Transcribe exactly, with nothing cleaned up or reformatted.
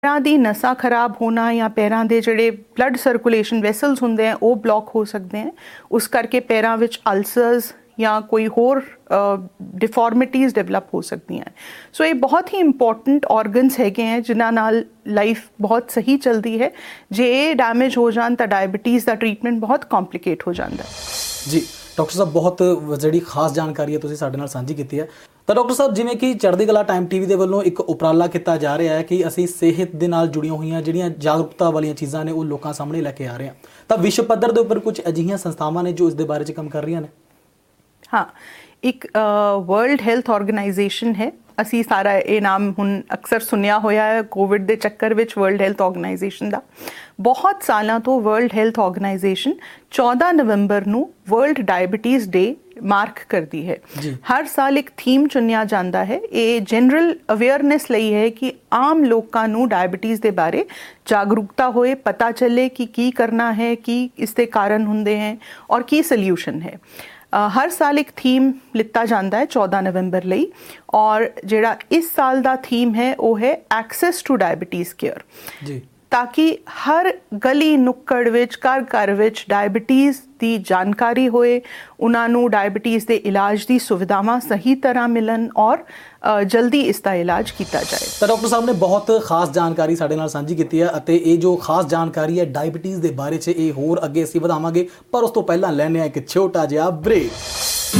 ਪੈਰਾਂ ਦੀ ਨਸਾਂ ਖਰਾਬ ਹੋਣਾ ਜਾਂ ਪੈਰਾਂ ਦੇ ਜਿਹੜੇ ਬਲੱਡ ਸਰਕੂਲੇਸ਼ਨ ਵੈਸਲਸ ਹੁੰਦੇ ਆ ਉਹ ਬਲੌਕ ਹੋ ਸਕਦੇ ਆ। ਉਸ ਕਰਕੇ ਪੈਰਾਂ ਵਿੱਚ ਅਲਸਰਸ ਜਾਂ ਕੋਈ ਹੋਰ ਡਿਫਾਰਮਿਟੀਜ਼ ਡਿਵੈਲਪ ਹੋ ਸਕਦੀਆਂ। ਸੋ ਇਹ ਬਹੁਤ ਹੀ ਇੰਪੋਰਟੈਂਟ ਆਰਗਨਸ ਹੈਗੇ ਹੈ ਜਿਨ੍ਹਾਂ ਨਾਲ ਲਾਈਫ ਬਹੁਤ ਸਹੀ ਚੱਲਦੀ ਹੈ। ਜੇ ਇਹ ਡੈਮੇਜ ਹੋ ਜਾਣ ਤਾਂ ਡਾਇਬਟੀਜ਼ ਦਾ ਟ੍ਰੀਟਮੈਂਟ ਬਹੁਤ ਕੰਪਲਿਕੇਟ ਹੋ ਜਾਂਦਾ ਜੀ। ਡਾਕਟਰ ਸਾਹਿਬ ਬਹੁਤ ਜਿਹੜੀ ਖਾਸ ਜਾਣਕਾਰੀ ਹੈ ਤੁਸੀਂ ਸਾਡੇ ਨਾਲ ਸਾਂਝੀ ਕੀਤੀ ਹੈ। ਤਾਂ ਡਾਕਟਰ ਸਾਹਿਬ ਜਿਵੇਂ ਕਿ ਚੜ੍ਹਦੀ ਕਲਾ ਟਾਈਮ ਟੀ ਵੀ ਦੇ ਵੱਲੋਂ ਇੱਕ ਉਪਰਾਲਾ ਕੀਤਾ ਜਾ ਰਿਹਾ ਹੈ ਕਿ ਅਸੀਂ ਸਿਹਤ ਦੇ ਨਾਲ ਜੁੜੀਆਂ ਹੋਈਆਂ ਜਿਹੜੀਆਂ ਜਾਗਰੂਕਤਾ ਵਾਲੀਆਂ ਚੀਜ਼ਾਂ ਨੇ ਉਹ ਲੋਕਾਂ ਸਾਹਮਣੇ ਲੈ ਕੇ ਆ ਰਹੇ ਹਾਂ, ਤਾਂ ਵਿਸ਼ਵ ਪੱਧਰ ਦੇ ਉੱਪਰ ਕੁਝ ਅਜਿਹੀਆਂ ਸੰਸਥਾਵਾਂ ਨੇ ਜੋ ਇਸ ਦੇ ਬਾਰੇ 'ਚ ਕੰਮ ਕਰ ਰਹੀਆਂ ਨੇ। ਹਾਂ, ਇੱਕ ਵਰਲਡ ਹੈਲਥ ਆਰਗੇਨਾਈਜੇਸ਼ਨ ਹੈ। ਅਸੀਂ ਸਾਰਾ ਇਹ ਨਾਮ ਹੁਣ ਅਕਸਰ ਸੁਣਿਆ ਹੋਇਆ ਹੈ ਕੋਵਿਡ ਦੇ ਚੱਕਰ ਵਿੱਚ। ਵਰਲਡ ਹੈਲਥ ਆਰਗੇਨਾਈਜੇਸ਼ਨ ਦਾ ਬਹੁਤ ਸਾਲਾਂ ਤੋਂ ਵਰਲਡ ਹੈਲਥ ਆਰਗੇਨਾਈਜੇਸ਼ਨ ਚੌਦਾਂ ਨਵੰਬਰ ਨੂੰ ਵਰਲਡ ਡਾਇਬਟੀਜ਼ ਡੇ ਮਾਰਕ ਕਰਦੀ ਹੈ। ਹਰ ਸਾਲ ਇੱਕ ਥੀਮ ਚੁਣਿਆ ਜਾਂਦਾ ਹੈ। ਇਹ ਜਨਰਲ ਅਵੇਅਰਨੈਸ ਲਈ ਹੈ ਕਿ ਆਮ ਲੋਕਾਂ ਨੂੰ ਡਾਇਬਟੀਜ਼ ਦੇ ਬਾਰੇ ਜਾਗਰੂਕਤਾ ਹੋਏ, ਪਤਾ ਚੱਲੇ ਕਿ ਕੀ ਕਰਨਾ ਹੈ, ਕੀ ਇਸ ਦੇ ਕਾਰਨ ਹੁੰਦੇ ਹੈ ਔਰ ਕੀ ਸੋਲਿਊਸ਼ਨ ਹੈ। ਹਰ ਸਾਲ ਇੱਕ ਥੀਮ ਲਿੱਤਾ ਜਾਂਦਾ ਹੈ ਚੌਦਾਂ ਨਵੰਬਰ ਲਈ, ਔਰ ਜਿਹੜਾ ਇਸ ਸਾਲ ਦਾ ਥੀਮ ਹੈ ਉਹ ਹੈ ਐਕਸੈਸ ਟੂ ਡਾਇਬਟੀਜ਼ ਕੇਅਰ, ਤਾਂ ਕਿ ਹਰ ਗਲੀ ਨੁੱਕੜ ਵਿੱਚ, ਘਰ ਘਰ ਵਿੱਚ ਡਾਇਬਟੀਜ਼ ਦੀ ਜਾਣਕਾਰੀ ਹੋਏ, ਉਹਨਾਂ ਨੂੰ ਡਾਇਬਟੀਜ਼ ਦੇ ਇਲਾਜ ਦੀ ਸੁਵਿਧਾਵਾਂ ਸਹੀ ਤਰ੍ਹਾਂ ਮਿਲਣ ਔਰ ਜਲਦੀ ਇਸ ਦਾ ਇਲਾਜ ਕੀਤਾ ਜਾਏ। ਤਾਂ ਡਾਕਟਰ ਸਾਹਿਬ ਨੇ ਬਹੁਤ ਖਾਸ ਜਾਣਕਾਰੀ ਸਾਡੇ ਨਾਲ ਸਾਂਝੀ ਕੀਤੀ ਹੈ ਅਤੇ ਇਹ ਜੋ ਖਾਸ ਜਾਣਕਾਰੀ ਹੈ ਡਾਇਬਟੀਜ਼ ਦੇ ਬਾਰੇ 'ਚ ਇਹ ਹੋਰ ਅੱਗੇ ਅਸੀਂ ਵਧਾਵਾਂਗੇ, ਪਰ ਉਸ ਤੋਂ ਪਹਿਲਾਂ ਲੈਂਦੇ ਹਾਂ ਇੱਕ ਛੋਟਾ ਜਿਹਾ ਬ੍ਰੇਕ।